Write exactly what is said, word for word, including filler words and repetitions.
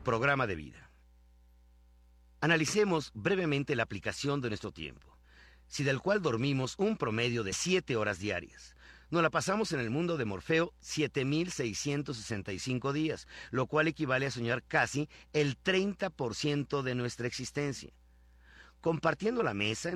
Programa de vida. Analicemos brevemente la aplicación de nuestro tiempo, si del cual dormimos un promedio de siete horas diarias. Nos la pasamos en el mundo de Morfeo siete mil seiscientos sesenta y cinco días, lo cual equivale a soñar casi el treinta por ciento de nuestra existencia. Compartiendo la mesa